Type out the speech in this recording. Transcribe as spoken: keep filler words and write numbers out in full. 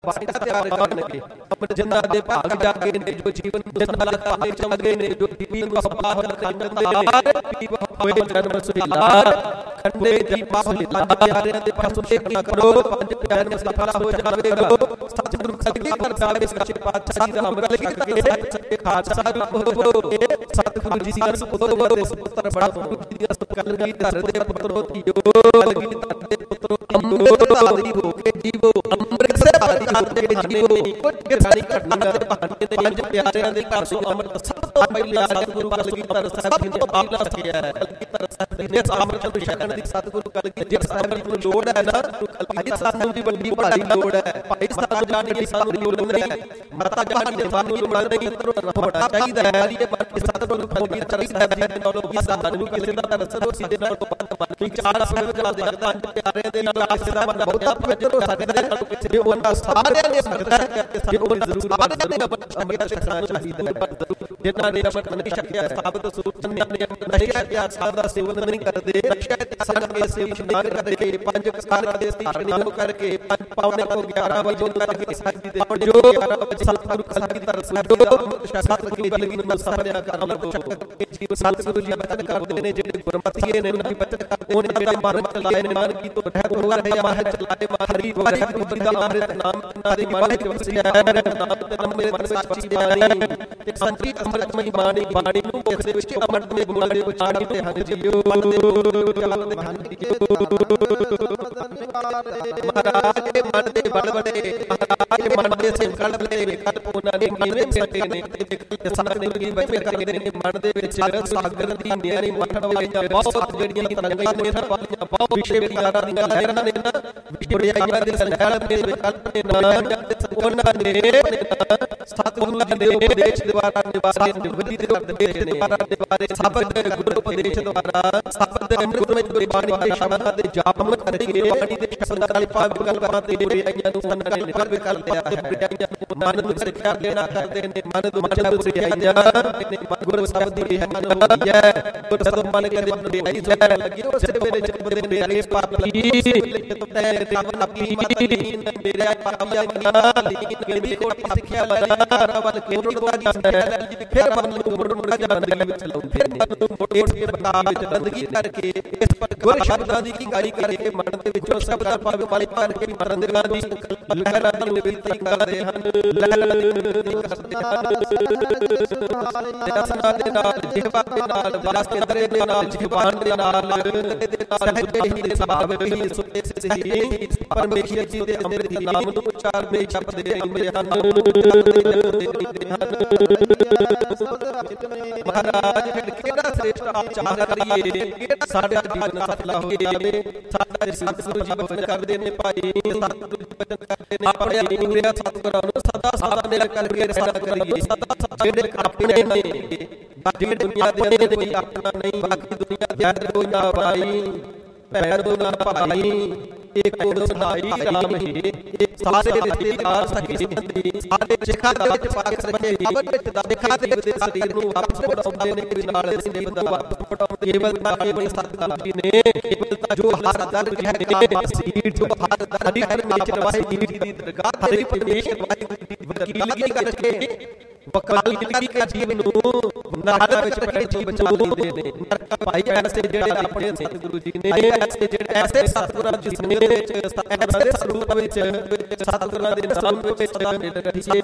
बाटा तैयार करनगे अमर जिंदा दे भाग जागे ने जो जीवन जन्नत पाने चमगे ने जो दीप को बाहर कंददार दीप होए जन्म सुहिलार खंडे दीप सुहिलार प्यारे दे पासों देखना करो पंज प्यारे में सफल हो जावेगा सतगुरु खलगी कर जावे सच्चे पातशाह जी राम कलगी के सच्चे खालसा रूप हो सतगुरु जी का सुपुत्र दे सुपुत्र बड़ा गुरु जी का कलगी कर दे पुत्रो दियो कलगी कर दे पुत्रो अमृत आदि हो के जीवो अमृत से आदि करते जीवो के सारी घटना दे बहाने ते पंज प्यारिਆਂ ਦੇ ਘਰ ਤੋਂ अमृत सब तो पहले सतगुरु कलगी तर ਸਾਹਿਬ ਜੀ ਨੇ ਆਪਣਾ ਰੱਖਿਆ ਹੈ ਕਲਗੀ तर ਸਾਹਿਬ ਜੀ ਨੇ अमृत ਨੂੰ ਛਕਣ ਦੀ ਸਤਗੁਰੂ ਕਲਗੀ ਜੀ ਸਾਹਿਬ ਜੀ ਨੂੰ ਲੋੜ ਹੈ ਨਾ ਭਾਈ ਸਾਨੂੰ ਦੀ ਵੱਡੀ ਭਾਰੀ ਲੋੜ ਹੈ ਭਾਈ ਸਾਨੂੰ ਜਾਣ ਦੀ ਸਾਨੂੰ ਲੋੜ ਨਹੀਂ ਹੈ ਮਾਤਾ ਜਾਨ ਦੇ ਮਨ ਨੂੰ ਲੋੜ ਨਹੀਂ ਤਰੋ ਹੋਣਾ ਚਾਹੀਦਾ ਹੈ ਇਹ ਪਰ ਸਤਗੁਰੂ ਕਲਗੀ तर ਸਾਹਿਬ ਜੀ ਦੇ ਨਾਲੋਂ ਵੀ ਸਾਨੂੰ ਕਿਸੇ ਦਾ ਤਰਸ ਰੋਸੀ ਦੇ ਨਾਲ ਬੰਦ ਮਨ ਕੀ ਚਾਰ ਸਮੇਂ ਚਲਾ ਦੇ ਪੰਜ ਪਿਆਰਿਆਂ ਦੇ ਨਾਲ ਕਿਸੇ ਦਾ ਮਨ ਬਹੁਤਾ ਪਵਿੱਤਰ ਹੋ ਸਕਦਾ ਹੈ ਜੇ ਉਹਨਾਂ ਸਾਰਿਆਂ ਨੇ ਸਕਦਾ ਹੈ ਕਿ ਉਹ ਜ਼ਰੂਰ ਸਾਰਿਆਂ ਨੇ ਅਮृत ਛਕਣਾ ਚਾਹੀਦਾ ਹੈ ਜਿਨ੍ਹਾਂ ਨੇ ਅਮृत ਨਹੀਂ ਛਕਿਆ ਸਾਬਤ ਸੂਚਨ ਨੇ ਨਸ਼ਾ ਤੇ ਆਸਾਦ ਦਾ ਸੇਵਨ ਨਹੀਂ ਕਰਦੇ ਨਸ਼ਾ ਤੇ ਸੰਗ ਕੇ ਸੇਵਨ ਇਸ਼ਨਾਨ ਕਰਕੇ ਪੰਜ ਕਸਾਰਾਂ ਦੇ ਇਸ਼ਨਾਨ ਕਰਕੇ ਪੰਜ ਪੌਣੇ ਤੋਂ ਗਿਆਰਾਂ ਵਜੇ ਕਰਕੇ ਸਾਜੀ ਦੇ ਜੋ ਗਿਆਰਾਂ ਵਜੇ ਸਤਿਗੁਰੂ ਕਲਗੀ ਧਰ ਸਾਹਿਬ ਸ਼ਾਸਤ ਕੀ ਕਲਗੀ ਨੂੰ ਸਾਰਿਆ ਕਰ ਲਵੋ ਜੀਵ ਸਤਿਗੁਰੂ ਜੀ ਬਚਨ ਕਰਦੇ ਨੇ ਜਿਹੜੇ ਗੁਰਮਤੀਏ ਨੇ ਉਹਨਾਂ ਦੀ ਬਚਨ ਕਰਦੇ ਉਹਨਾਂ ਦਾ ਮਨ ਚਲਾਏ ਨੇ ਮਨ ਕੀ ਤੋਂ ਹੈ ਹੋ ਰਹੇ ਮਾਹ ਚਲਾਏ ਮਾਹਰੀ ਵਾਹਿਗੁਰੂ ਜੀ ਦਾ ਅੰਮ੍ਰਿਤ ਨਾਮ ਨਾਰੀ ਵਾਹਿਗੁਰੂ ਵਸਿਆ ਨਾਮ ਤੇ ਨਾਮ ਮੇਰੇ ਮਨ ਸਾਚੀ ਬਾਣੀ ਤੇ ਸੰਤਰੀ ਅੰਮ੍ਰਿਤਮਈ ਬਾਣੀ ਬਾਣੀ ਨੂੰ ਮੁਖ ਦੇ ਵਿੱਚ ਅੰਮ੍ਰਿਤਮਈ ਗੁਣਾਂ ਦੇ ਉਚਾਰਨ ਤੇ ਹਨ ਜੀਓ ਮਨ ਦੇ ਚੱਲਣ ਦੇ ਹਨ ਜੀਓ ਮਹਾਰਾਜ ਦੇ ਮਨ ਦੇ ਬਲ ਬੜੇ ਮਹਾਰਾਜ ਦੇ ਮਨ ਦੇ ਸੰਕਲ ਬਲੇ ਵਿਕਟ ਪੋਨਾ ਨੇ ਕਿਵੇਂ ਸਕੇ ਨੇ ਤੇ ਸਤਿਗੁਰੂ ਜੀ ਬਚਨ ਕਰਦੇ ਨੇ ਮਨ ਦੇ ਵਿੱਚ ਸਾਗਰ ਦੀ ਨਿਆਰੀ ਮੱਠਣ ਵਾਲੀਆਂ ਬਹੁਤ ਜਿਹੜੀਆਂ ਤਰੰਗਾਂ ਨੇ ਵਾਲੀਆਂ ਬਹੁਤ ਵਿਸ਼ੇ ਵਿਚਾਰਾਂ ਦੀਆਂ ਲਹਿਰਾਂ ਨੇ ਨਾ ਵਿਸ਼ੜਿਆਈਆਂ ਦੇ ਸੰਗਲ ਦੇ ਵਿਕਲਪ ਨੇ ਨਾ ਉਹਨਾਂ ਨੇ ਸਤਿਗੁਰੂ ਜੀ ਦੇ ਉਪਦੇਸ਼ ਦੁਆਰਾ ਨਿਵਾਰੇ ਨਿਵਦੀ ਦੇ ਉਪਦੇਸ਼ ਦੁਆਰਾ ਨਿਵਾਰੇ ਸ਼ਬਦ ਗੁਰੂ ਉਪਦੇਸ਼ ਦੁਆਰਾ ਸ਼ਬਦ ਗੁਰਮਤਿ ਗੁਰਬਾਣੀ ਦੇ ਸ਼ਬਦਾਂ ਦੇ ਜਾਪ ਕਰਕੇ ਬਾਣੀ ਦੇ ਸ਼ਬਦਾਂ ਨਾਲ ਪਾਪ ਕਲਪਾਂ ਤੇ ਬੁਰਾਈਆਂ ਨੂੰ ਉਹਨਾਂ ਨੇ ਨਿਵਰ ਕਰ ਲਿਆ ਹੈ ਬੁਰਾਈਆਂ ਨੂੰ ਮਨ ਨੂੰ ਸਿੱਖਿਆ ਦੇਣਾ ਕਰਦੇ ਨੇ ਮਨ ਨੂੰ ਮਤਲਬ ਬੁਰਾਈਆਂ ਨੇ ਗੁਰੂ ਸ਼ਬਦ ਦੀ ਰਹਿਮਤ ਹੋਈ ਹੈ ਗੁਰੂ ਸਤਿ ਮਨ ਕੇ ਮਨ ਦੀ ਆਈ ਜੈ ਲੱਗੀ ਉਸ ਦੇ ਵਿੱਚ ਬੰਦੇ ਨੇ ਅਰੇ ਪਾਪ ਲੱਗੀ ਲਿਖਤ ਤੇ ਤੇ ਆਪਣੀ ਮਤ ਮੇਰੇ ਪਾਪੀਆ ਮਨਾ ਕਿਹਦੀ ਕੋਟੀ ਸਿੱਖਿਆ ਲਗਾ ਵੱਲ ਕੋਟੀ ਦਾ ਫਿਰ ਮਨ ਨੂੰ ਮੁੜ ਮੁੜ ਜਾਂਦੇ ਵਿੱਚ ਲਾਉਂ ਫਿਰ ਮਨ ਨੂੰ ਮੋਟੇ ਫਿਰ ਬਤਾ ਵਿੱਚ ਬੰਦਗੀ ਕਰਕੇ ਇਸ ਪਰ ਗੁਰ ਸ਼ਬਦਾਂ ਦੀ ਗਾਈ ਕਰਕੇ ਮਨ ਦੇ ਵਿੱਚੋਂ ਸਭ ਦਾ ਭਾਵ ਵਾਲੀ ਭਰ ਕੇ ਮਰਨ ਦੇ ਨਾਲ ਦੀ ਲਹਿਰਾਂ ਦੀ ਨਿਵਰਤੀ ਕਰਦੇ ਹਨ ਰਸਨਾ ਦੇ ਨਾਲ ਜਿਹਵਾ ਦੇ ਨਾਲ ਵਾਸਤੇ ਦੇ ਨਾਲ ਜ਼ੁਬਾਨ ਦੇ ਨਾਲ ਸਹਿਜੇ ਹੀ ਦੇ ਸੁਭਾਵ ਹੀ ਸੁਤੇ ਸਹੀ ਪਰਮੇਸ਼ਰ ਜੀ ਦੇ ਅੰਮ੍ਰਿਤ ਨਾਮ ਨੂੰ ਉਚਾਰਨੇ ਜਪਦੇ ਅੰਮ੍ਰਿਤ ਹਨ ਮਹਾਰਾਜ ਕਿਹੜਾ ਸ੍ਰੇਸ਼ਟ ਆਚਾਰ ਕਰੀਏ ਕਿਹੜਾ ਸਾਡਾ ਜੀਵਨ ਸਫਲਾ ਹੋ ਜਾਵੇ ਸਾਡਾ ਸਤਿਗੁਰੂ ਜੀ ਬਚਨ ਕਰਦੇ ਨੇ ਭਾਈ ਸਤਿਗੁਰੂ ਜੀ ਬਚਨ ਕਰਦੇ ਨੇ ਆਪਣੇ ਪੂਰੇ ਸਤਿਗੁਰਾਂ ਨੂੰ ਸਦਾ ਸਦਾ ਮੇਲ ਕਰਕੇ ਰਸਤਾ ਕਰੀਏ ਸਦਾ ਜਿਹੜੇ ਆਪਣੇ ਨੇ ਬਾਕੀ ਦੁਨੀਆ ਦੇ ਨੇ ਕੋਈ ਆਪਣਾ ਨਹੀਂ ਬਾਕੀ ਦੁਨੀਆ ਦੇ ਕੋਈ ਨਾ ਭਾਈ ਭੈਣ ਦੋ ਨਾ ਭਾਈ ਇੱਕ ਕੋ ਸਦਾਈ ਰਾਮ ਹੀ ਸਾਰੇ ਰਿਸ਼ਤੇਦਾਰ ਸਖੀ ਸੰਬੰਧੀ ਸਾਰੇ ਸਿੱਖਾਂ ਦੇ ਵਿੱਚ ਪਾਕ ਰੱਖੇ ਅਬਦ ਵਿੱਚ ਦਾ ਦਿਖਾ ਦੇ ਦੇ ਸਰੀਰ ਨੂੰ ਵਾਪਸ ਪੜਾਉਂਦੇ ਨੇ ਕਿ ਨਾਲ ਦੇ ਬੰਦਾ ਵਾਪਸ ਪੜਾਉਂਦੇ ਕੇਵਲ ਤਾਂ ਕੇਵਲ ਸਤਿਗੁਰੂ ਜੀ ਨੇ ਕੇਵਲ ਤਾਂ ਜੋ ਹਰ ਦਰਦ ਹੈ ਨੇ ਸੀਟ ਜੋ ਹਰ ਦਰਦ ਹੈ ਵਿੱਚ ਵਾਹਿਗੁਰੂ ਜੀ ਦੀ ਦਰਗਾਹ ਹਰੀ ਪਰਮੇਸ਼ਰ ਵਾਹਿਗੁਰੂ ਦੀ ਵਕੀਲਗੀ ਕਰਕੇ ਵਕਾਲਗੀ ਕੇ ਜੀਵ ਨੂੰ ਨਰਕ ਵਿੱਚ ਪੜੇ ਜੀਵ ਬਚਾ ਲੈਂਦੇ ਨੇ ਨਰਕ ਭਾਈ ਐਸੇ ਜਿਹੜੇ ਆਪਣੇ ਸਤਿਗੁਰੂ ਜੀ ਨੇ ਐਸੇ ਜਿਹੜੇ ਐਸੇ ਸਤਿਗੁਰਾਂ ਦੀ ਸੰਗਤ ਵਿੱਚ ਐਸੇ ਸਰੂਪ ਵਿੱਚ ਸਤਿਗੁਰਾਂ ਦੇ ਨਾਮ ਵਿੱਚ ਸਦਾ ਮਿਲ ਰਹੀ ਹੈ